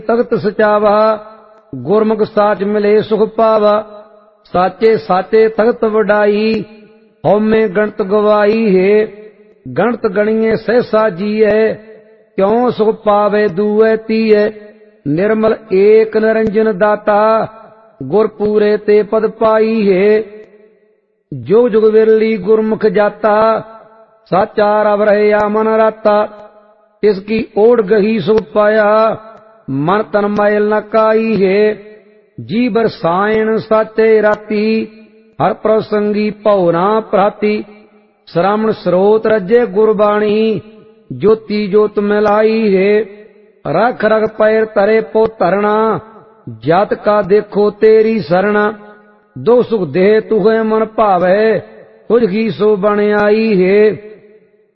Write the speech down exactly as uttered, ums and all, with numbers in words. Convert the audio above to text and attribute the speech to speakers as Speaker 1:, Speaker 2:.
Speaker 1: तख्त सचावा, गुरमुख साच मिले सुख पावा। साचे साचे तख्त वडाई, हौमे गणत गवाई है। गणत गणिए सहसा जीए, क्यों सुख पावे दूए तीए। निर्मल एक निरंजन दाता, गुर पूरे ते पद पाई है। जुग जुग विरली गुरमुख जाता, साचा रब रहया मन राता। इसकी ओढ़ गही सुख पाया, मन तन मैल न काई है। जी बरसायन साचे राती, हर प्रसंगी पौना प्राती। श्रावण स्रोत रजे गुरबाणी, ज्योति ज्योत मिलाई है। रख रख पैर तरे पो तरना, जात का देखो तेरी सरना। दो सुख देह तुहे मन भावे, तुझ की सो बन आई है।